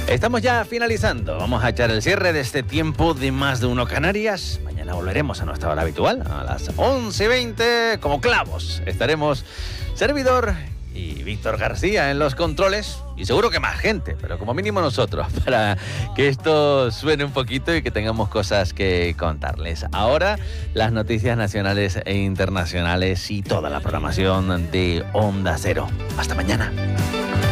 Estamos ya finalizando. Vamos a echar el cierre de este tiempo de Más de Uno Canarias. Mañana volveremos a nuestra hora habitual, a las 11:20, como clavos. Estaremos servidor y Víctor García en los controles, y seguro que más gente, pero como mínimo nosotros, para que esto suene un poquito y que tengamos cosas que contarles. Ahora, las noticias nacionales e internacionales y toda la programación de Onda Cero. Hasta mañana.